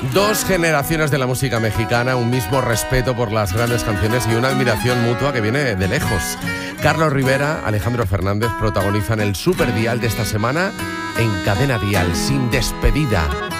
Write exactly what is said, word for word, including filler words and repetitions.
Dos generaciones de la música mexicana, un mismo respeto por las grandes canciones y una admiración mutua que viene de lejos. Carlos Rivera, Alejandro Fernández protagonizan el Super Dial de esta semana en Cadena Dial, sin despedida.